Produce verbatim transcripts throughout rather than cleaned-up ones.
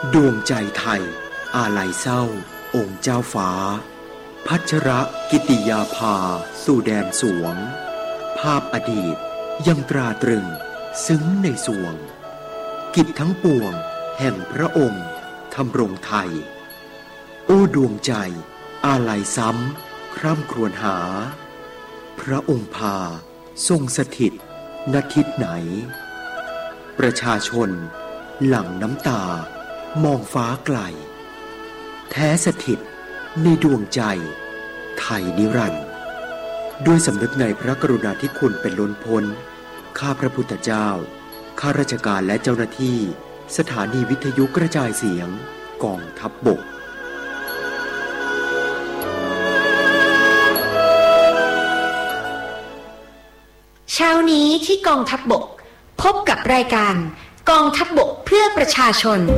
ดวงใจไทยอาลัยเศร้าองค์เจ้าฟ้าพัชรกิติยาภาสู่แดนสวงภาพอดีตยังตราตรึงซึ้งในสวงกิจทั้งปวงแห่งพระองค์ทำรงไทยโอ้ดวงใจอาลัยซ้ำคร่ำครวญหาพระองค์พาทรงสถิตณทิศไหนประชาชนหลั่งน้ำตามองฟ้าไกลแท้สถิตในดวงใจไทยนิรันดร์ด้วยสำนึกในพระกรุณาธิคุณเป็นล้นพ้นข้าพระพุทธเจ้าข้าราชการและเจ้าหน้าที่สถานีวิทยุกระจายเสียงกองทัพบกเช้านี้ที่กองทัพบกพบกับรายการกองทัพบกเพื่อประชาชน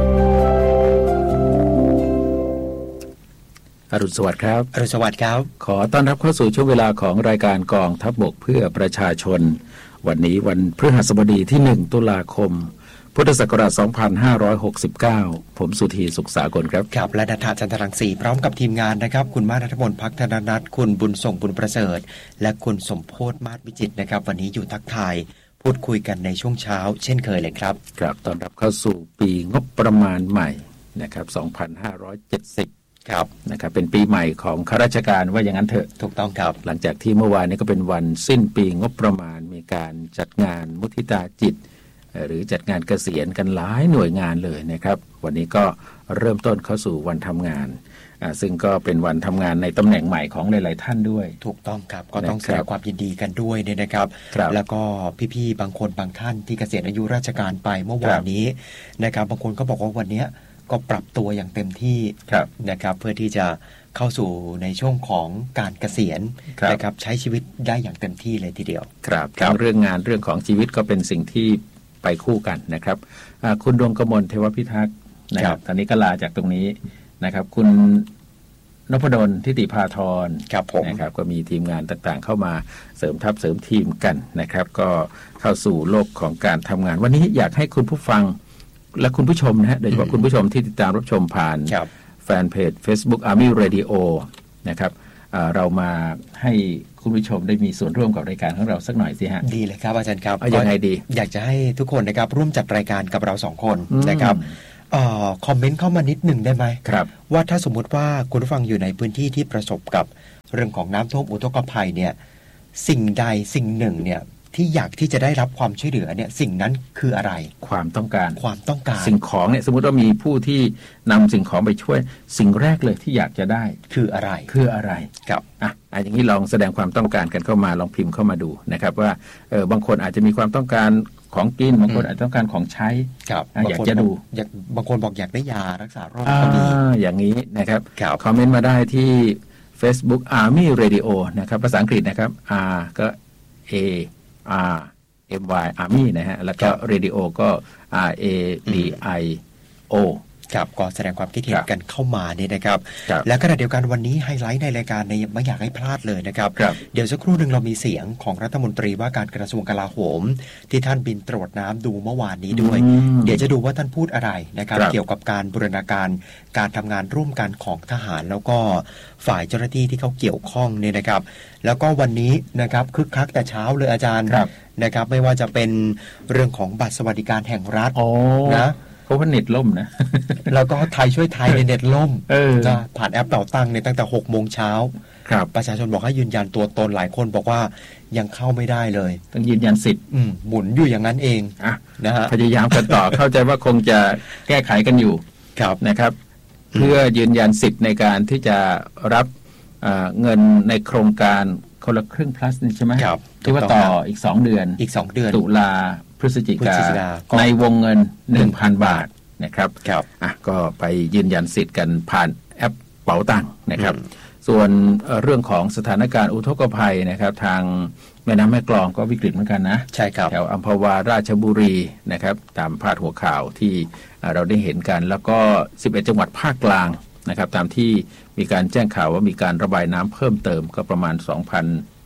อรุณสวัสดิ์ครับอรุณสวัสดิ์ครับขอต้อนรับเข้าสู่ช่วงเวลาของรายการกองทัพบกเพื่อประชาชนวันนี้วันพฤหัสบดีที่หนึ่งตุลาคมพุทธศักราชสองพันห้าร้อยหกสิบเก้าผมสุธีสุขสากลครับครับและณัฐจันทรังสีพร้อมกับทีมงานนะครับคุณมานัฐพลภักธนนัทคุณบุญส่งบุญประเสริฐและคุณสมโพธิ์มาศวิจิตรนะครับวันนี้อยู่ทักทายพูดคุยกันในช่วงเช้าเช่นเคยเลยครับครับต้อนรับเข้าสู่ปีงบประมาณใหม่นะครับสองพันห้าร้อยเจ็ดสิบครับนะครับเป็นปีใหม่ของข้าราชการว่าอย่างนั้นเถอะถูกต้องครับหลังจากที่เมื่อวานนี้ก็เป็นวันสิ้นปีงบประมาณมีการจัดงานมุทิตาจิตหรือจัดงานเกษียณกันหลายหน่วยงานเลยนะครับวันนี้ก็เริ่มต้นเข้าสู่วันทำงานซึ่งก็เป็นวันทำงานในตำแหน่งใหม่ของหลายๆท่านด้วยถูกต้องครับก็ต้องแสดงความยินดีกันด้วยเนี่ยนะครับแล้วก็พี่ๆบางคนบางท่านที่เกษียณอายุราชการไปเมื่อวานนี้นะครับบางคนก็บอกว่าวันนี้ก็ปรับตัวอย่างเต็มที่นะครับเพื่อที่จะเข้าสู่ในช่วงของการเกษียณนะครับใช้ชีวิตได้อย่างเต็มที่เลยทีเดียวครับทั้งเรื่องงานเรื่องของชีวิตก็เป็นสิ่งที่ไปคู่กันนะครับคุณดวงกมลเทวพิทักษ์นะครับตอนนี้ก็ลาจากตรงนี้นะครับคุณนพดลทิติภาธรนะครับก็มีทีมงานต่างๆเข้ามาเสริมทัพเสริมทีมกันนะครับก็เข้าสู่โลกของการทำงานวันนี้อยากให้คุณผู้ฟังและคุณผู้ชมนะฮะโดยเฉพาะคุณผู้ชมที่ติดตามรับชมผ่านแฟนเพจ Facebook Army Radio นะครับเรามาให้คุณผู้ชมได้มีส่วนร่วมกับรายการของเราสักหน่อยสิฮะดีเลยครับอาจารย์ครับเอายังไงดีอยากจะให้ทุกคนนะครับร่วมจัดรายการกับเราสองคนนะครับคอมเมนต์เข้ามานิดหนึ่งได้ไหมครับว่าถ้าสมมุติว่าคุณผู้ฟังอยู่ในพื้นที่ที่ประสบกับเรื่องของน้ำท่วมอุทกภัยเนี่ยสิ่งใดสิ่งหนึ่งเนี่ยที่อยากที่จะได้รับความช่วยเหลือเนี่ยสิ่งนั้นคืออะไรความต้องการความต้องการสิ่งของเนี่ยสมมุติว่ามีผู้ที่นำสิ่งของไปช่วยสิ่งแรกเลยที่อยากจะได้คืออะไรคืออะไรครับอ่ะอย่างนี้ลองแสดงความต้องการกันเข้ามาลองพิมพ์เข้ามาดูนะครับว่าเออบางคนอาจจะมีความต้องการของกินบางคนอาจจะต้องการของใช้อยากจะดูอยากบางคนบอกอยากได้ยารักษาโรคก็มีอย่างนี้นะครับคอมเมนต์มาได้ที่ Facebook Army Radio นะครับภาษาอังกฤษนะครับ R ก็ A R M Y Army นะฮะแล้วก็ Radio ก็ R A D I O ครับก็แสดงความคิดเห็นกันเข้ามาเนี่ยนะครับและขณะเดียวกันวันนี้ไฮไลท์ในรายการในไม่อยากให้พลาดเลยนะครับเดี๋ยวสักครู่หนึ่งเรามีเสียงของรัฐมนตรีว่าการกระทรวงกลาโหมที่ท่านบินตรวจน้ำดูเมื่อวานนี้ด้วยเดี๋ยวจะดูว่าท่านพูดอะไรนะครับเกี่ยวกับการบูรณาการการทำงานร่วมกันของทหารแล้วก็ฝ่ายเจ้าหน้าที่ที่เขาเกี่ยวข้องเนี่ยนะครับแล้วก็วันนี้นะครับคึกคักแต่เช้าเลยอาจารย์นะครับไม่ว่าจะเป็นเรื่องของบัตรสวัสดิการแห่งรัฐนะเพราะว่าเน็ตล่มนะแล้วก็ไทยช่วยไทยในเน็ตล่มนะผ่านแอปเป่าตังในตั้งแต่หกโมงเช้าประชาชนบอกให้ยืนยันตัวตนหลายคนบอกว่ายังเข้าไม่ได้เลยต้องยืนยันสิทธิ์หมุนอยู่อย่างนั้นเองอ่ะนะฮะพยายามกันต่อ เข้าใจว่าคงจะแก้ไขกันอยู่นะครับเพื่อยืนยันสิทธิ์ในการที่จะรับเงินในโครงการคนละครึ่ง plus ใช่ไหมที่ว่าต่ออีกสองเดือนอีกสองเดือนตุลาพฤศจิกาในวงเงิน หนึ่งพัน บาทนะครับอ่ะก็ไปยืนยันสิทธิ์กันผ่านแอปเป๋าตังค์นะครับส่วนเรื่องของสถานการณ์อุทกภัยนะครับทางแม่น้ำแม่กลองก็วิกฤตเหมือนกันนะใช่ครับแถวอัมพวาราชบุรีนะครับตามพาดหัวข่าวที่เราได้เห็นกันแล้วก็สิบเอ็ดจังหวัดภาคกลางนะครับตามที่มีการแจ้งข่าวว่ามีการระบายน้ำเพิ่มเติมก็ประมาณ สองพัน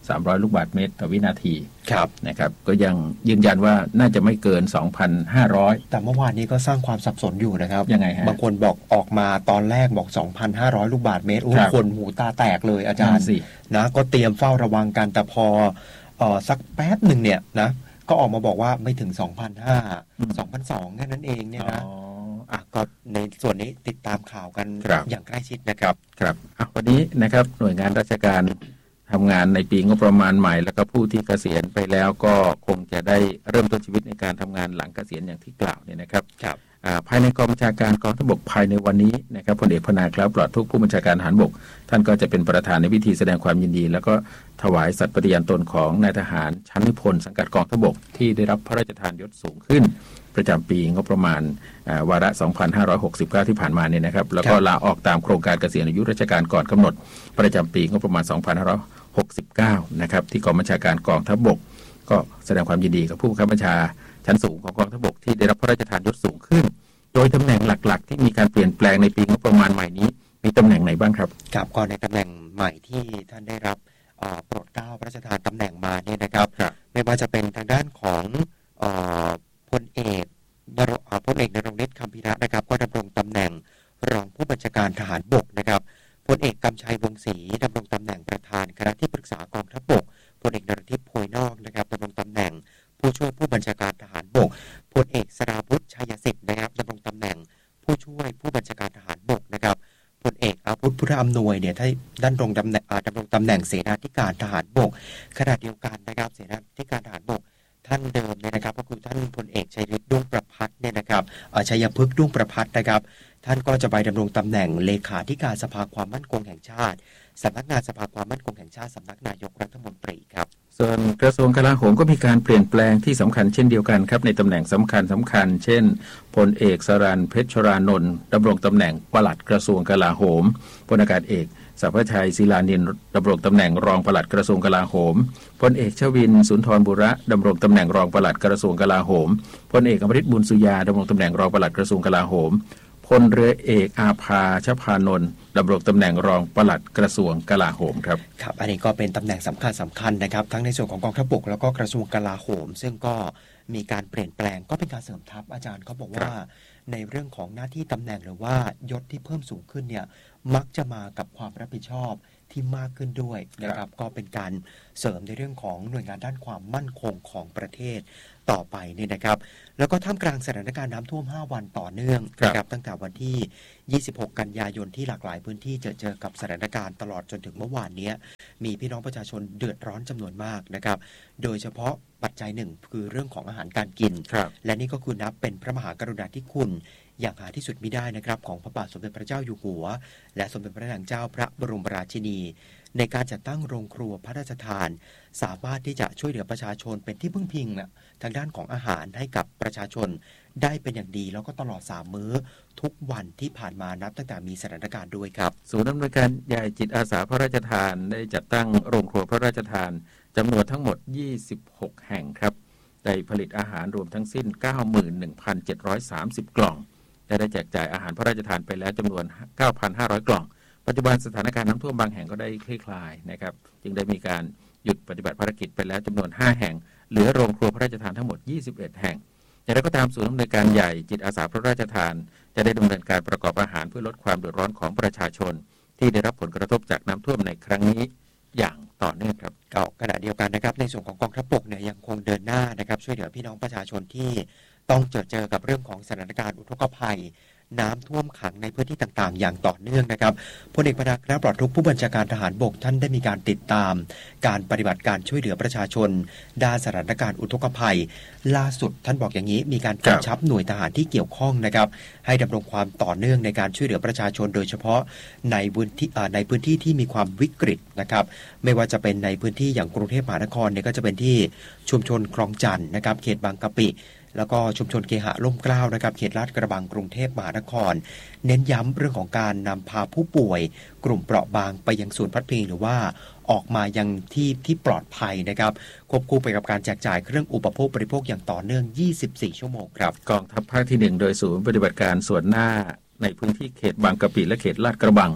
สามร้อยลูกบาศก์เมตรต่อวินาทีครับนะครับก็ยังยืนยันว่าน่าจะไม่เกิน สองพันห้าร้อยแต่เมื่อวานนี้ก็สร้างความสับสนอยู่นะครับยังไงฮะบางคนบอกออกมาตอนแรกบอก สองพันห้าร้อย ลูกบาศก์เมตรโอ้คนหูตาแตกเลยอาจารย์นะก็เตรียมเฝ้าระวังกันแต่พอเอ่อสักแป๊บหนึ่งเนี่ยนะก็ออกมาบอกว่าไม่ถึง สองพันห้าร้อย สองพันสองร้อย แค่นั้นเองเนี่ยนะอ่ะก็ในส่วนนี้ติดตามข่าวกันอย่างใกล้ชิดนะครับครับอ่ะวันนี้นะครับหน่วยงานราชการทำงานในปีงบประมาณใหม่แล้วก็ผู้ที่เกษียณไปแล้วก็คงจะได้เริ่มต้นชีวิตในการทำงานหลังเกษียณอย่างที่กล่าวเนี่ยนะครับครับภายในกองบัญชาการกองทัพบกภายในวันนี้นะครับพลเอกพนาคล้าวปลอดทุกข์ผู้บัญชาการทหารบกท่านก็จะเป็นประธานในพิธีแสดงความยินดีแล้วก็ถวายสัตย์ปฏิญาณตนของนายทหารชั้นนิพนธ์สังกัดกองทัพบกที่ได้รับพระราชทานยศสูงขึ้นประจำปีงบประมาณวาระ สองพันห้าร้อยหกสิบเก้า ที่ผ่านมาเนี่ยนะครับแล้วก็ลาออกตามโครงการเกษียณอายุราชการก่อนกำหนดประจำปีงบประมาณ สองพันห้าร้อยหกสิบเก้า นะครับที่กองบัญชาการกองทัพบกก็แสดงความยินดีกับผู้บังคับบัญชาชั้นสูงของกองทัพบกที่ได้รับพระราชทานยศสูงขึ้นโดยตำแหน่งหลักๆที่มีการเปลี่ยนแปลงในปีงบประมาณใหม่นี้มีตำแหน่งไหนบ้างครับครับก็ในตำแหน่งใหม่ที่ท่านได้รับโปรดเกล้าพระราชทานตำแหน่งมาเนี่ยนะครับไม่ว่าจะเป็นทางด้านของพลเอกพลเอกนรงค์ฤทธิ์ คำพิระนะครับก็ดำรงตำแหน่งรองผู้บัญชาการทหารบกนะครับพลเอกกำชัยวงศ์ศรีดำรงตำแหน่งประธานคณะที่ปรึกษากองทัพบกพลเอกนรทิพย์โพยนอกนะครับดำรงตำแหน่งผู้ช่วยผู้บัญชาการทหารบกพลเอกสราวุฒิ ชัยสิทธิ์นะครับดำรงตำแหน่งผู้ช่วยผู้บัญชาการทหารบกนะครับพลเอกอาวุธพุทธอำนวยเนี่ยที่ดำรงตำแหน่งดำรงตำแหน่งเสนาธิการทหารบกขณะเดียวกันนะครับเสนาธิการทหารบกท่านเดิมเนี่ยนะครับก็คือท่านพลเอกชัยฤทธิ์ ด้วงประภัสเนี่ยนะครับชัยพฤกษ์ ด้วงประภัสนะครับท่านก็จะไปดำรงตำแหน่งเลขาธิการสภาความมั่นคงแห่งชาติสำนักงานสภาความมั่นคงแห่งชาติสำนักนายกรัฐมนตรีครับส่วนกระทรวงกลาโหมก็มีการเปลี่ยนแปลงที่สำคัญเช่นเดียวกันครับในตำแหน่งสำคัญสำคัญเช่นพลเอกสรัญเพชรรานนท์ดำรงตำแหน่งปลัดกระทรวงกลาโหมพลอากาศเอกสัพพชัยศิลานินดำรงตำแหน่งรองปลัดกระทรวงกลาโหมพลเอกชวินสุนทรบุระดำรงตำแหน่งรองปลัดกระทรวงกลาโหมพลเอกอมฤตบุญสุยาดำรงตำแหน่งรองปลัดกระทรวงกลาโหมพลเรือเอกอาภาชภานนท์ดำรงตำแหน่งรองปลัดกระทรวงกลาโหมครับครับอันนี้ก็เป็นตำแหน่งสำคัญสำคัญนะครับทั้งในส่วนของกองทัพบกแล้วก็กระทรวงกลาโหมซึ่งก็มีการเปลี่ยนแปลงก็เป็นการเสริมทัพอาจารย์เขาบอกว่าในเรื่องของหน้าที่ตำแหน่งหรือว่ายศที่เพิ่มสูงขึ้นเนี่ยมักจะมากับความรับผิดชอบที่มากขึ้นด้วยนะครับก็เป็นการเสริมในเรื่องของหน่วยงานด้านความมั่นคงของประเทศต่อไปนี่นะครับแล้วก็ท่ามกลางสถานการณ์น้ำท่วมห้าวันต่อเนื่องนะครับตั้งแต่วันที่ยี่สิบหกกันยายนที่หลากหลายพื้นที่เจอเจอกับสถานการณ์ตลอดจนถึงเมื่อวานนี้มีพี่น้องประชาชนเดือดร้อนจำนวนมากนะครับโดยเฉพาะปัจจัยหนึ่งคือเรื่องของอาหารการกินและนี่ก็คือนับเป็นพระมหากรุณาธิคุณอย่างหาที่สุดมิได้นะครับของพระบาทสมเด็จพระเจ้าอยู่หัวและสมเด็จพระนางเจ้าพระบรมราชินีในการจัดตั้งโรงครัวพระราชทานสามารถที่จะช่วยเหลือประชาชนเป็นที่พึ่งพิงทางด้านของอาหารให้กับประชาชนได้เป็นอย่างดีแล้วก็ตลอดสามมื้อทุกวันที่ผ่านมานับตั้งแต่มีสถานการณ์ด้วยครับศูนย์อำนวยการใหญ่จิตอาสาพระราชทานได้จัดตั้งโรงครัวพระราชทานจำนวนทั้งหมดยี่สิบหกแห่งครับได้ผลิตอาหารรวมทั้งสิ้น เก้าหมื่นหนึ่งพันเจ็ดร้อยสามสิบ กล่องและได้แจกจ่ายอาหารพระราชทานไปแล้วจำนวน เก้าพันห้าร้อย กล่องปัจจุบันสถานการณ์น้ำท่วมบางแห่งก็ได้คลี่คลายนะครับจึงได้มีการหยุดปฏิบัติภารกิจไปแล้วจำนวนห้าแห่งเหลือโรงครัวพระราชทานทั้งหมดยี่สิบเอ็ดแห่งอย่างไรก็ตามศูนย์อำนวยการใหญ่จิตอาสาพระราชทานจะได้ดำเนินการประกอบอาหารเพื่อลดความเดือดร้อนของประชาชนที่ได้รับผลกระทบจากน้ำท่วมในครั้งนี้อย่างต่อเนื่องครับก็ขณะเดียวกันนะครับในส่วนของกองทัพบกเนี่ยยังคงเดินหน้านะครับช่วยเหลือพี่น้องประชาชนที่ต้องเจอเจอกับเรื่องของสถานการณ์อุทกภัยน้ำท่วมขังในพื้นที่ต่างๆอย่างต่อเนื่องนะครับพลเอกพนาคล้าวปลอดทุกข์ผู้บัญชาการทหารบกท่านได้มีการติดตามการปฏิบัติการช่วยเหลือประชาชนด้านสถานการณ์อุทกภัยล่าสุดท่านบอกอย่างนี้มีการกำชับหน่วยทหารที่เกี่ยวข้องนะครับให้ดำรงความต่อเนื่องในการช่วยเหลือประชาชนโดยเฉพาะในพื้นที่ในพื้นที่ที่มีความวิกฤตนะครับไม่ว่าจะเป็นในพื้นที่อย่างกรุงเทพมหานครเนี่ยก็จะเป็นที่ชุมชนคลองจันทน์นะครับเขตบางกะปิแล้วก็ชุมชนเคหะร่มเกล้านะครับเขตลาดกระบังกรุงเทพมหานครเน้นย้ำเรื่องของการนำพาผู้ป่วยกลุ่มเปราะบางไปยังศูนย์พักพิงหรือว่าออกมายังที่ที่ปลอดภัยนะครับควบคู่ไปกับการแจกจ่ายเครื่องอุปโภคบริโภคอย่างต่อเนื่องยี่สิบสี่ชั่วโมงครับกองทัพภาคที่หนึ่งโดยศูนย์ปฏิบัติการส่วนหน้าในพื้นที่เขตบางกะปิและเขตลาดกระบัง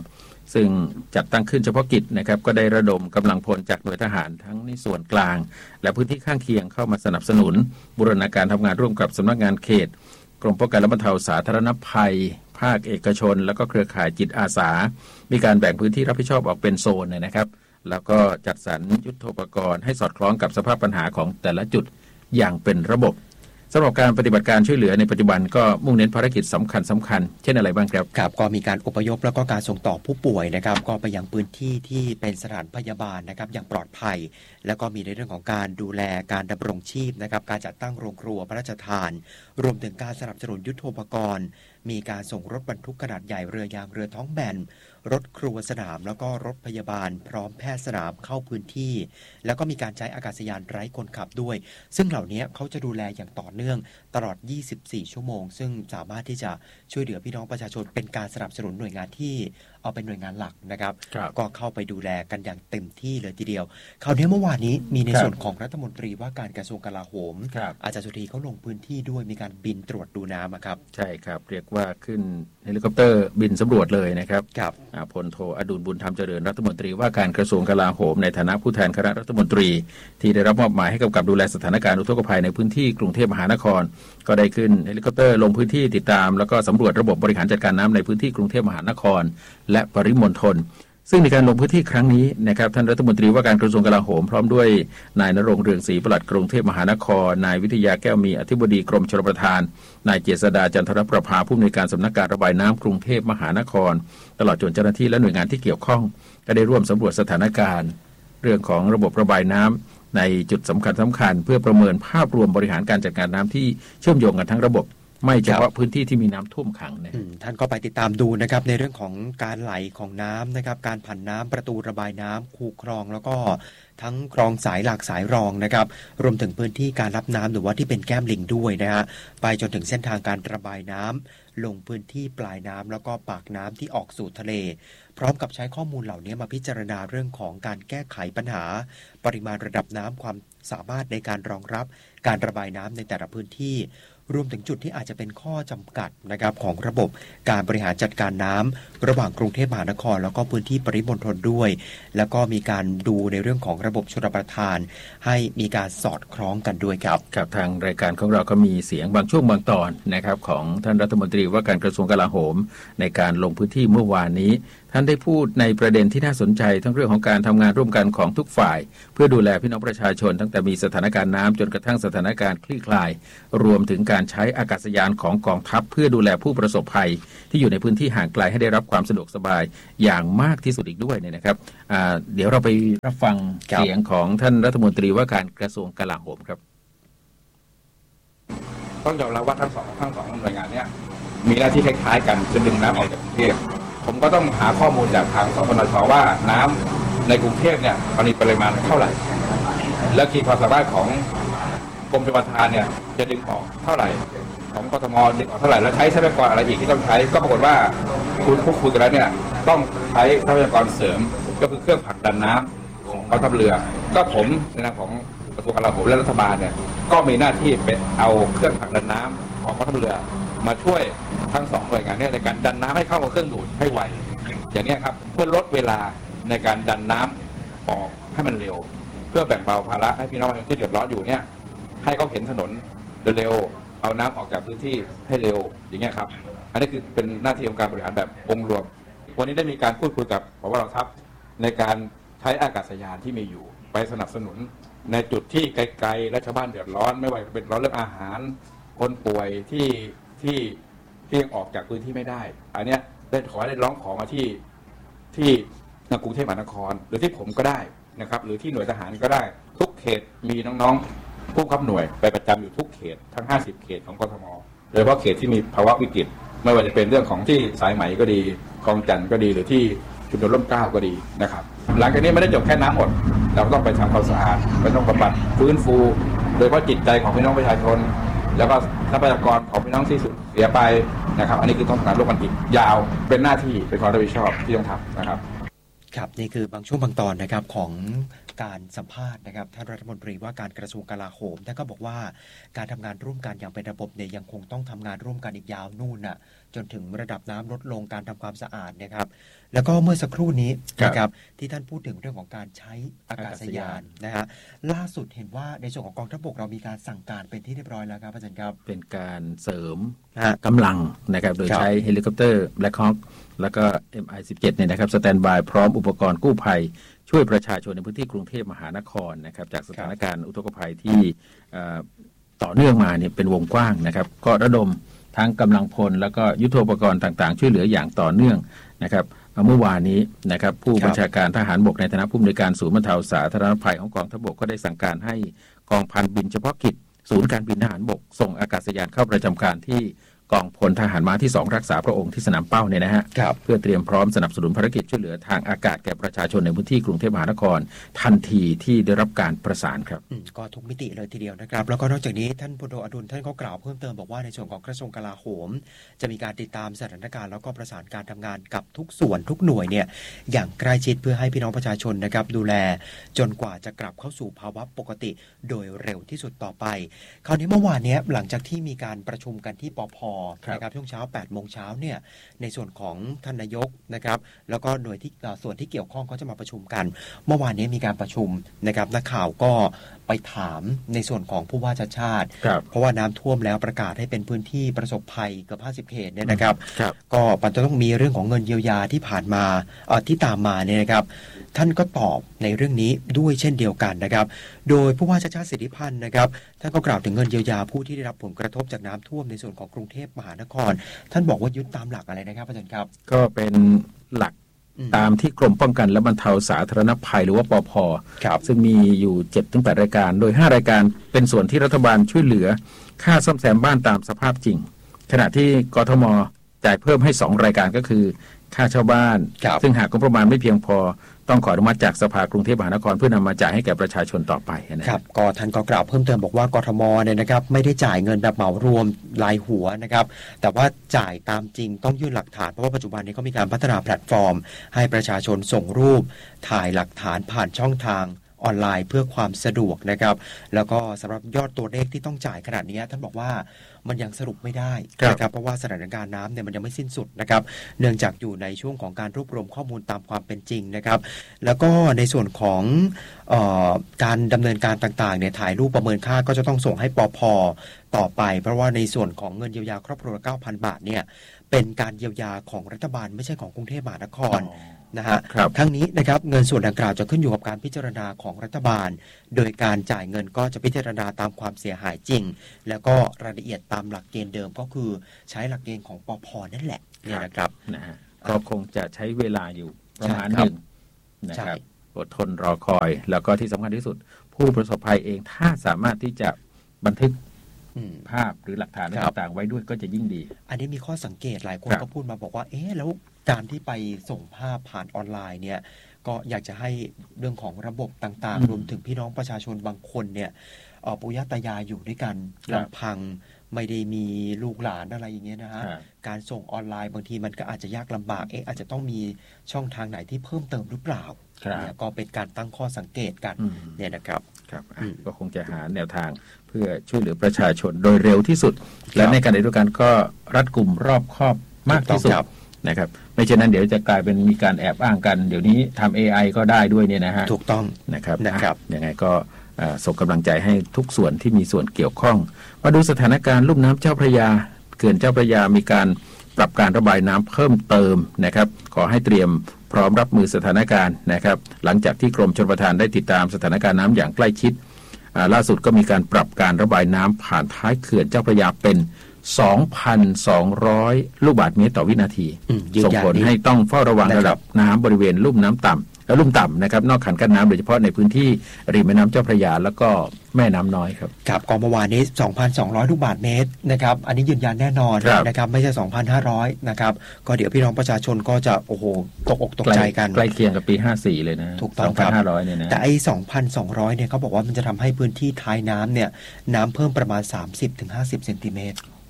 ซึ่งจัดตั้งขึ้นเฉพาะกิจนะครับก็ได้ระดมกำลังพลจากหน่วยทหารทั้งในส่วนกลางและพื้นที่ข้างเคียงเข้ามาสนับสนุนบูรณาการทำงานร่วมกับสำนักงานเขตกรมป้องกันและบรรเทาสาธารณภัยภาคเอกชนและก็เครือข่ายจิตอาสามีการแบ่งพื้นที่รับผิดชอบออกเป็นโซนนะครับแล้วก็จัดสรรยุทโธปกรณ์ให้สอดคล้องกับสภาพปัญหาของแต่ละจุดอย่างเป็นระบบสำหรับการปฏิบัติการช่วยเหลือในปัจจุบันก็มุ่งเน้นภารกิจสำคัญสำคัญเช่นอะไรบ้างครับครับก็มีการอพยพแล้วก็การส่งต่อผู้ป่วยนะครับก็ไปยังพื้นที่ที่เป็นสถานพยาบาลนะครับอย่างปลอดภัยแล้วก็มีในเรื่องของการดูแลการดำรงชีพนะครับการจัดตั้งโรงครัวพระราชทานรวมถึงการสนับสนุนยุทโธปกรณ์มีการส่งรถบรรทุกขนาดใหญ่เรือยางเรือท้องแบนรถครัวสนามแล้วก็รถพยาบาลพร้อมแพทย์สนามเข้าพื้นที่แล้วก็มีการใช้อากาศยานไร้คนขับด้วยซึ่งเหล่านี้เขาจะดูแลอย่างต่อเนื่องตลอดยี่สิบสี่ชั่วโมงซึ่งสามารถที่จะช่วยเหลือพี่น้องประชาชนเป็นการสนับสนุนหน่วยงานที่เอาเป็นหน่วยงานหลักนะครับก็เข้าไปดูแลกันอย่างเต็มที่เลยทีเดียวคราวนี้เมื่อวานนี้มีในส่วนของรัฐมนตรีว่าการกระทรวงกลาโหมอาจารย์สุธีเขาลงพื้นที่ด้วยมีการบินตรวจดูน้ำครับใช่ครับเรียกว่าขึ้นเฮลิคอปเตอร์บินสำรวจเลยนะครับครับพลโทอดุลบุญธรรมเจริญรัฐมนตรีว่าการกระทรวงกลาโหมในฐานะผู้แทนคณะรัฐมนตรีที่ได้รับมอบหมายให้กำกับดูแลสถานการณ์อุทกภัยในพื้นที่กรุงเทพมหานครก็ได้ขึ้นเฮลิคอปเตอร์ลงพื้นที่ติดตามแล้วก็สำรวจระบบบริหารจัดการน้ำในพื้นที่กรุงเทพมหานครและปริมณฑลซึ่งในการลงพื้นที่ครั้งนี้นะครับท่านรัฐมนตรีว่าการกระทรวงกลาโหมพร้อมด้วยนายณรงค์เรืองศรีปลัดกรุงเทพมหานครนายวิทยาแก้วมีอธิบดีกรมชลประทานนายเจษฎาจันทรประภาผู้อำนวยการสำนักการระบายน้ำกรุงเทพมหานครตลอดจนเจ้าหน้าที่และหน่วยงานที่เกี่ยวข้องก็ได้ร่วมสำรวจสถานการณ์เรื่องของระบบระบายน้ำในจุดสำคัญสำคัญเพื่อประเมินภาพรวมบริหารการจัดการน้ำที่เชื่อมโยงกันทั้งระบบไม่เฉพาะพื้นที่ที่มีน้ำท่วมขังนะท่านก็ไปติดตามดูนะครับในเรื่องของการไหลของน้ำนะครับการผ่านน้ำประตูระบายน้ำคูคลองแล้วก็ทั้งคลองสายหลักสายรองนะครับรวมถึงพื้นที่การรับน้ำหรือว่าที่เป็นแก้มลิงด้วยนะฮะไปจนถึงเส้นทางการระบายน้ำลงพื้นที่ปลายน้ำแล้วก็ปากน้ำที่ออกสู่ทะเลพร้อมกับใช้ข้อมูลเหล่านี้มาพิจารณาเรื่องของการแก้ไขปัญหาปริมาณระดับน้ำความสามารถในการรองรับการระบายน้ำในแต่ละพื้นที่รวมถึงจุดที่อาจจะเป็นข้อจำกัดนะครับของระบบการบริหารจัดการน้ำระหว่างกรุงเทพมหานครแล้วก็พื้นที่ปริมณฑลด้วยแล้วก็มีการดูในเรื่องของระบบชลประทานให้มีการสอดคล้องกันด้วยครับครับทางรายการของเราก็มีเสียงบางช่วงบางตอนนะครับของท่านรัฐมนตรีว่าการกระทรวงกลาโหมในการลงพื้นที่เมื่อวานนี้ท่านได้พูดในประเด็นที่น่าสนใจทั้งเรื่องของการทำงานร่วมกันของทุกฝ่ายเพื่อดูแลพี่น้องประชาชนตั้งแต่มีสถานการณ์น้ำจนกระทั่งสถานการณ์คลี่คลายรวมถึงการใช้อากาศยานของกองทัพเพื่อดูแลผู้ประสบภัยที่อยู่ในพื้นที่ห่างไกลให้ได้รับความสะดวกสบายอย่างมากที่สุดอีกด้วยเนี่ยนะครับเดี๋ยวเราไปรับฟังเสียงของท่านรัฐมนตรีว่าการกระทรวงกลาโหมครับต้องยอมรับว่าทั้งสองทั้งสองหน่วยงานเนี้ยมีหน้าที่คล้ายๆกันจะดึงน้ำออกจากกรุงเทพผมก็ต้องหาข้อมูลจากทางสปนช.ว่าน้ำในกรุงเทพเนี่ยมีปริมาณเท่าไหร่และขีดความสามารถของกรมชลประทานเนี่ยจะดึงออกเท่าไหร่ของกทมดึงออกเท่าไหร่แล้วใช้ทรัพยากรอะไรอีกที่ต้องใช้ก็ปรากฏว่าคุณพูดคุยกันแล้วเนี่ยต้องใช้ทรัพยากรเสริมก็คือเครื่องผลักดันน้ำของกองทัพเรือก็ผมในนามของกระทรวงกลาโหมและรัฐบาลเนี่ยก็มีหน้าที่เป็นเอาเครื่องผลักดันน้ำของกองทัพเรือมาช่วยทั้งสองหน่วยงานนี้ในการดันน้ำให้เข้ากับเครื่องดูดให้ไวอย่างนี้ครับเพื่อลดเวลาในการดันน้ำออกให้มันเร็วเพื่อแบ่งเบาภาระให้พี่น้องประชาชนที่เดือดร้อนอยู่เนี่ยให้เขาเห็นถนนเร็วๆเอาน้ำออกจากพื้นที่ให้เร็วอย่างนี้ครับอันนี้คือเป็นหน้าที่ของการบริหารแบบองค์รวมวันนี้ได้มีการพูดคุยกับผบ.เหล่าทัพในการใช้อากาศยานที่มีอยู่ไปสนับสนุนในจุดที่ไกลๆและชาวบ้านเดือดร้อนไม่ว่าจะเป็นร้อนเรื่องอาหารคนป่วยที่ที่ที่ออกจากพื้นที่ไม่ได้อันเนี้ยได้ขอได้ร้องขอมาที่ที่กรุงเทพมหานครหรือที่ผมก็ได้นะครับหรือที่หน่วยทหารก็ได้ทุกเขตมีน้องๆผู้ขับหน่วยไปประจำอยู่ทุกเขตทั้งห้าสิบเขตของกทมโดยเฉพาะเขตที่มีภาวะวิกฤตไม่ว่าจะเป็นเรื่องของที่สายไหมก็ดีคลองจันทร์ก็ดีหรือที่ชุมชนร่มเกล้าก็ดีนะครับหลังจากนี้ไม่ได้จบแค่น้ำหมดเราต้องไปทำความสะอาดไปต้องบำบัดฟื้นฟูโดยเฉพาะจิตใจของพี่น้องประชาชนแล้วก็ทรัพยากรของพี่น้องที่สูญเสียไปนะครับอันนี้คือต้องการร่วมกันอีกยาวเป็นหน้าที่เป็นความรับผิดชอบที่ต้องทำนะครับครับนี่คือบางช่วงบางตอนนะครับของการสัมภาษณ์นะครับท่านรัฐมนตรีว่าการกระทรวงกลาโหมท่านก็บอกว่าการทำงานร่วมกันอย่างเป็นระบบเนี่ยยังคงต้องทำงานร่วมกันอีกยาวนู่นน่ะจนถึงระดับน้ำลดลงการทำความสะอาดนะครับแล้วก็เมื่อสักครู่นี้นะครับที่ท่านพูดถึงเรื่องของการใช้อากาศยานนะฮะล่าสุดเห็นว่าในส่วนของกองทัพบกเรามีการสั่งการเป็นที่เรียบร้อยแล้วครับอาจารย์ครับเป็นการเสริมกำลังนะครับโดยใช้เฮลิคอปเตอร์ Black Hawk แล้วก็ เอ็ม ไอ สิบเจ็ด เนี่ยนะครับสแตนด์บายพร้อมอุปกรณ์กู้ภัยช่วยประชาชนในพื้นที่กรุงเทพมหานครนะครับจากสถานการณ์อุทกภัยที่ต่อเนื่องมาเนี่ยเป็นวงกว้างนะครับก็ระดมทั้งกำลังพลแล้วก็ยุทโธปกรณ์ต่างๆช่วยเหลืออย่างต่อเนื่องนะครับเมื่อวานนี้นะครับผู้บัญชาการทหารบกในฐานะผู้อำนวยการศูนย์บรรเทาสาธารณภัยของกองทัพบกก็ได้สั่งการให้กองพันบินเฉพาะกิจศูนย์การบินทหารบกส่งอากาศยานเข้าประจำการที่กองพลทหารม้าที่สองรักษาพระองค์ที่สนามเป้าเนี่ยนะฮะเพื่อเตรียมพร้อมสนับสนุนภารกิจช่วยเหลือทางอากาศแก่ประชาชนในพื้นที่กรุงเทพมหานครทันทีที่ได้รับการประสานครับก็ทุกมิติเลยทีเดียวนะครับแล้วก็นอกจากนี้ท่านพลโทอดุลท่านก็กล่าวเพิ่มเติมบอกว่าในส่วนของกระทรวงกลาโหมจะมีการติดตามสถานการณ์แล้วก็ประสานการทำงานกับทุกส่วนทุกหน่วยเนี่ยอย่างใกล้ชิดเพื่อให้พี่น้องประชาชนนะครับดูแลจนกว่าจะกลับเข้าสู่ภาวะปกติโดยเร็วที่สุดต่อไปคราวนี้เมื่อวานนี้หลังจากที่มีการประชุมกันที่ปภ.นะครับช่วงเช้าแปดโมงเช้าเนี่ยในส่วนของท่านนายกนะครับแล้วก็หน่วยที่ส่วนที่เกี่ยวข้องเขาจะมาประชุมกันเมื่อวานนี้มีการประชุมนะครับนักข่าวก็ไปถามในส่วนของผู้ว่าชัชชาติเพราะว่าน้ำท่วมแล้วประกาศให้เป็นพื้นที่ประสบภัยเกือบห้าสิบเขตเนี่ยนะครับก็มันจะต้องมีเรื่องของเงินเยียวยาที่ผ่านมาที่ตามมาเนี่ยนะครับท่านก็ตอบในเรื่องนี้ด้วยเช่นเดียวกันนะครับโดยผู้ว่าชัชชาติสิทธิพันธ์นะครับท่านก็กล่าวถึงเงินเยียวยาผู้ที่ได้รับผลกระทบจากน้ำท่วมในส่วนของกรุงเทพมหานครท่านบอกว่ายึดตามหลักอะไรนะครับอาจารย์ครับก็เป็นหลักตามที่กรมป้องกันและบรรเทาสาธารณภัยหรือว่าปภ.ซึ่งมีอยู่ เจ็ดถึงแปด รายการโดยห้ารายการเป็นส่วนที่รัฐบาลช่วยเหลือค่าซ่อมแซมบ้านตามสภาพจริงขณะที่กทม.จ่ายเพิ่มให้สองรายการก็คือค่าเช่าบ้านซึ่งหากงบประมาณไม่เพียงพอต้องขออนุมัติจากสภากรุงเทพมหานครเพื่อนำมาจ่ายให้แก่ประชาชนต่อไปนะครับก็ท่านก็กล่าวเพิ่มเติมบอกว่ากทมเนี่ยนะครับไม่ได้จ่ายเงินแบบเหมารวมรายหัวนะครับแต่ว่าจ่ายตามจริงต้องยื่นหลักฐานเพราะว่าปัจจุบันนี้ก็มีการพัฒนาแพลตฟอร์มให้ประชาชนส่งรูปถ่ายหลักฐานผ่านช่องทางออนไลน์เพื่อความสะดวกนะครับแล้วก็สำหรับยอดตัวเลขที่ต้องจ่ายขนาดนี้ท่านบอกว่ามันยังสรุปไม่ได้นะครับเพราะว่าสถานการณ์น้ำเนี่ยมันยังไม่สิ้นสุดนะครับเนื่องจากอยู่ในช่วงของการรวบรวมข้อมูลตามความเป็นจริงนะครับแล้วก็ในส่วนของเอ่อการดำเนินการต่างๆเนี่ยถ่ายรูปประเมินค่าก็จะต้องส่งให้ปภ.ต่อไปเพราะว่าในส่วนของเงินเยียวยาครอบครัว เก้าพัน บาทเนี่ยเป็นการเยียวยาของรัฐบาลไม่ใช่ของกรุงเทพมหานครนะฮะทั้งนี้นะครับเงินส่วนดังกล่าวจะขึ้นอยู่กับการพิจารณาของรัฐบาลโดยการจ่ายเงินก็จะพิจารณาตามความเสียหายจริงแล้วก็รายละเอียดตามหลักเกณฑ์เดิมก็คือใช้หลักเกณฑ์ของปภ.นั่นแหละเนี่ยนะครับนะฮะก็คงจะใช้เวลาอยู่ประมาณหนึ่งนะครับอดทนรอคอยแล้วก็ที่สำคัญที่สุดผู้ประสบภัยเองถ้าสามารถที่จะบันทึกภาพหรือหลักฐานต่างๆไว้ด้วยก็จะยิ่งดีอันนี้มีข้อสังเกตหลายคนก็พูดมาบอกว่าเอ๊ะแล้วการที่ไปส่งภาพผ่านออนไลน์เนี่ยก็อยากจะให้เรื่องของระบบต่างๆรวมถึงพี่น้องประชาชนบางคนเนี่ยปู่ย่าตายายอยู่ด้วยกันลำพังไม่ได้มีลูกหลานอะไรอย่างเงี้ยนะฮะการส่งออนไลน์บางทีมันก็อาจจะยากลำบากเอ๊ะอาจจะต้องมีช่องทางไหนที่เพิ่มเติมหรือเปล่าเนี่ยก็เป็นการตั้งข้อสังเกตกันเนี่ยนะครับครับก็คงจะหาแนวทางเพื่อช่วยเหลือประชาชนโดยเร็วที่สุดและในการเดียวกันก็รัดกุมรอบคอบมากที่สุดนะครับไม่เช่นนั้นเดี๋ยวจะกลายเป็นมีการแอบอ้างกันเดี๋ยวนี้ทำ เอ ไอ ก็ได้ด้วยเนี่ยนะฮะถูกต้องนะครับนะครับยังไงก็ส่งกำลังใจให้ทุกส่วนที่มีส่วนเกี่ยวข้องมาดูสถานการณ์ลุ่มน้ำเจ้าพระยาเขื่อนเจ้าพระยามีการปรับการระบายน้ำเพิ่มเติมนะครับขอให้เตรียมพร้อมรับมือสถานการณ์นะครับหลังจากที่กรมชลประทานได้ติดตามสถานการณ์น้ำอย่างใกล้ชิดล่าสุดก็มีการปรับการระบายน้ำผ่านท้ายเขื่อนเจ้าพระยาเป็น สองพันสองร้อย ลูกบาศก์เมตรต่อวินาทีส่งผลให้ต้องเฝ้าระวังระดับน้ำบริเวณลุ่มน้ำต่ำและลุ่มต่ำนะครับนอกคันกั้นน้ำโดยเฉพาะในพื้นที่ริมแม่น้ำเจ้าพระยาแล้วก็แม่น้ำน้อยครับครับกองเมื่อวานนี้ สองพันสองร้อย ลูกบาศก์เมตรนะครับอันนี้ยืนยันแน่นอนนะครับไม่ใช่ สองพันห้าร้อย นะครับก็เดี๋ยวพี่น้องประชาชนก็จะโอ้โหตกอกตกใจกันใกล้เคียงกับปีห้าสิบสี่เลยนะถูกต้องครับสองพันห้าร้อยเนี่ยนะแต่ไอ้ สองพันสองร้อย เนี่ยเขาบอกว่ามันจะทำให้พื้นที่ท้ายน้ำเนี่ยน้ำเพิ่มประมาณ สามสิบถึงห้าสิบ เซนติเมตร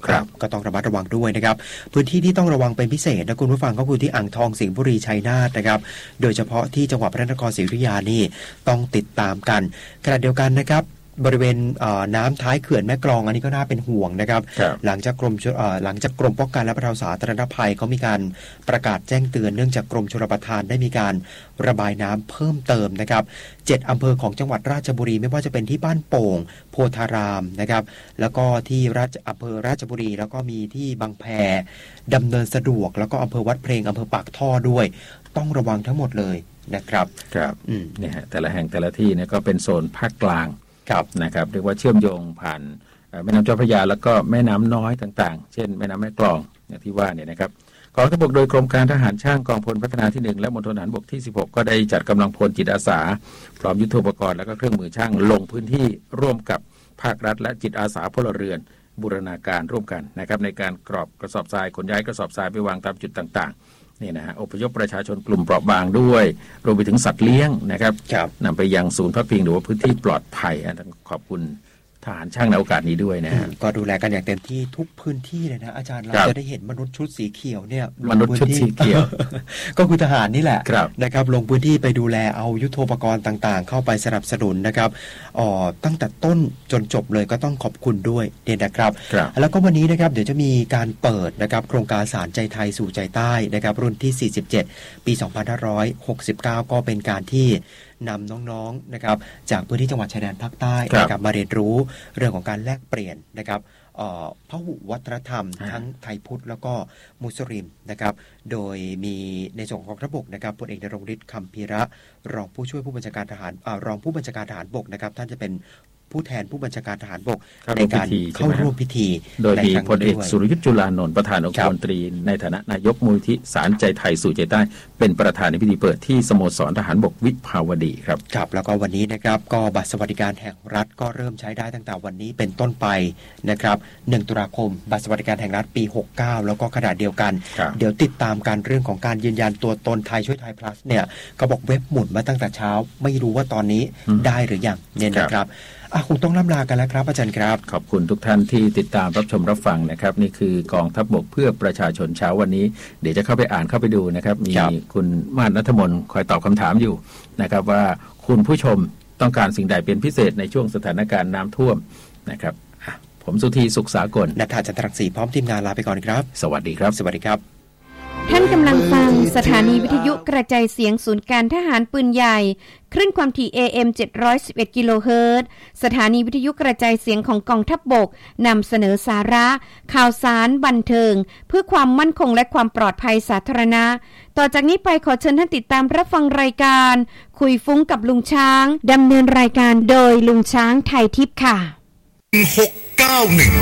ครับก็ต้องระมัดระวังด้วยนะครับพื้นที่ที่ต้องระวังเป็นพิเศษนะคุณผู้ฟังก็คือที่อ่างทองสิงห์บุรีชัยนาทนะครับโดยเฉพาะที่จังหวัดพระนครศรีอยุธยานี่ต้องติดตามกันขณะเดียวกันนะครับบริเวณน้ำท้ายเขื่อนแม่กลองอันนี้ก็น่าเป็นห่วงนะครับหลังจากกรมหลังจากกรมป้องกันและบรรเทาสาธารณภัยเขามีการประกาศแจ้งเตือนเนื่องจากกรมชลประทานได้มีการระบายน้ำเพิ่มเติมนะครับเจ็ดอำเภอของจังหวัดราชบุรีไม่ว่าจะเป็นที่บ้านโป่งโพธารามนะครับแล้วก็ที่ราชอำเภอราชบุรีแล้วก็มีที่บางแพดำเนินสะดวกแล้วก็อำเภอวัดเพลงอำเภอปากท่อด้วยต้องระวังทั้งหมดเลยนะครับครับเนี่ยฮะแต่ละแห่งแต่ละที่เนี่ยก็เป็นโซนภาคกลางนะครับเรียกว่าเชื่อมโยงผ่านแม่น้ำเจ้าพระยาแล้วก็แม่น้ำน้อยต่างๆเช่นแม่น้ำแม่กลองอย่างที่ว่าเนี่ยนะครับกองทัพบกโดยกรมการทหารช่างกองพลพัฒนาที่หนึ่งและมณฑลทหารบกที่สิบหกก็ได้จัดกำลังพลจิตอาสาพร้อมยุทโธปกรณ์และก็เครื่องมือช่างลงพื้นที่ร่วมกับภาครัฐและจิตอาสาพลเรือนบูรณาการร่วมกันนะครับในการกรอบกระสอบทรายขนย้ายกระสอบทรายไปวางตามจุดต่างๆนี่นะฮะอพยพประชาชนกลุ่มเปราะบางด้วยรวมไปถึงสัตว์เลี้ยงนะครับนำไปยังศูนย์พักพิงหรือว่าพื้นที่ปลอดภัยขอบคุณทหารช่างในโอกาสนี้ด้วยนะก็ดูแลกันอย่างเต็มที่ทุกพื้นที่เลยนะอาจารย์เราจะได้เห็นมนุษย์ชุดสีเขียวเนี่ยมนุษย์ชุดสีเขียวก็คือทหารนี่แหละนะครับลงพื้นที่ไปดูแลเอายุทโธปกรณ์ต่างๆเข้าไปสนับสนุนนะครับอ๋อตั้งแต่ต้นจนจบเลยก็ต้องขอบคุณด้วยเนี่ยนะครับแล้วก็วันนี้นะครับเดี๋ยวจะมีการเปิดนะครับโครงการสารใจไทยสู่ใจใต้นะครับรุ่นที่สี่สิบเจ็ดปีสองพันห้าร้อยหกสิบเก้าก็เป็นการที่นำน้องๆนะครับจากพื้นที่จังหวัดชายแดนภาคใต้นะครับมาเรียนรู้เรื่องของการแลกเปลี่ยนนะครับพหุวัฒนธรรมทั้งไทยพุทธแล้วก็มุสลิมนะครับโดยมีในส่วนของกองทัพบกนะครับพลเอกนรงค์ฤทธิ์คำพีระรองผู้ช่วยผู้บัญชาการทหารรองผู้บัญชาการทหารบกนะครับท่านจะเป็นผู้แทนผู้บัญชาการทหารบกในการเข้าร่วมพิธีโดยมีพลเอกสุรยุทธจุลานนท์ประธานองคมนตรีในฐานะนายกมูลนิธิสารใจไทยสู่ใจใต้เป็นประธานในพิธีเปิดที่สโมสรทหารบกวิภาวดีครับครับแล้วก็วันนี้นะครับก็บัตรสวัสดิการแห่งรัฐก็เริ่มใช้ได้ตั้งแต่วันนี้เป็นต้นไปนะครับหนึ่งตุลาคมบัตรสวัสดิการแห่งรัฐปีหกสิบเก้าแล้วก็ขณะเดียวกันเดี๋ยวติดตามการเรื่องของการยืนยันตัวตนไทยช่วยไทย plus เนี่ยก็บอกเว็บหมุนมาตั้งแต่เช้าไม่รู้ว่าตอนนี้ได้หรือยังเนี่ยนะครับคงต้องล่ำลากันแล้วครับอาจารย์ครับขอบคุณทุกท่านที่ติดตามรับชมรับฟังนะครับนี่คือกองทัพบกเพื่อประชาชนเช้าวันนี้เดี๋ยวจะเข้าไปอ่านเข้าไปดูนะครับมีคุณมาศณัฐมนต์คอยตอบคำถามอยู่นะครับว่าคุณผู้ชมต้องการสิ่งใดเป็นพิเศษในช่วงสถานการณ์น้ำท่วมนะครับผมสุธีสุขสากลณัฐาจันทรังสีพร้อมทีมงานลาไปก่อนครับสวัสดีครับสวัสดีครับท่านกำลังฟังสถานีวิทยุกระจายเสียงศูนย์การทหารปืนใหญ่คลื่นความถี่ เอ เอ็ม เจ็ดร้อยสิบเอ็ด กิโลเฮิรตซ์สถานีวิทยุกระจายเสียงของกองทัพบกนำเสนอสาระข่าวสารบันเทิงเพื่อความมั่นคงและความปลอดภัยสาธารณะต่อจากนี้ไปขอเชิญท่านติดตามรับฟังรายการคุยฟุ้งกับลุงช้างดำเนินรายการโดยลุงช้างไทยทิพย์ค่ะหกเก้าหนึ่ง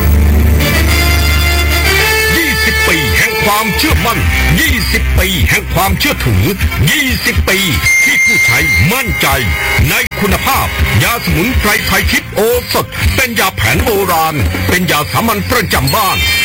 ยี่สิบปีแห่งความเชื่อมั่นยี่สิบปีแห่งความเชื่อถือยี่สิบปีที่ผู้ใช้มั่นใจในคุณภาพยาสมุนไพรไทยทิพย์โอสถเป็นยาแผนโบราณเป็นยาสามัญประจำบ้าน